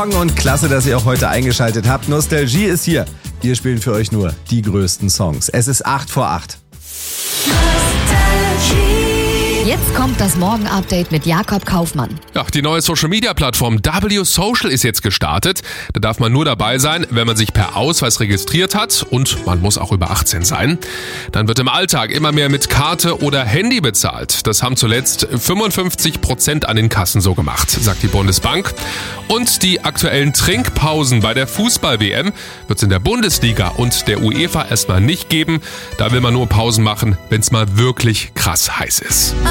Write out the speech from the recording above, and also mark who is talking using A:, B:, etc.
A: Morgen und klasse, dass ihr auch heute eingeschaltet habt. Nostalgie ist hier. Wir spielen für euch nur die größten Songs. Es ist 8:08.
B: Jetzt kommt das Morgen-Update mit Jakob Kaufmann.
C: Ja, die neue Social-Media-Plattform W-Social ist jetzt gestartet. Da darf man nur dabei sein, wenn man sich per Ausweis registriert hat und man muss auch über 18 sein. Dann wird im Alltag immer mehr mit Karte oder Handy bezahlt. Das haben zuletzt 55% an den Kassen so gemacht, sagt die Bundesbank. Und die aktuellen Trinkpausen bei der Fußball-WM wird es in der Bundesliga und der UEFA erstmal nicht geben. Da will man nur Pausen machen, wenn es mal wirklich krass heiß ist.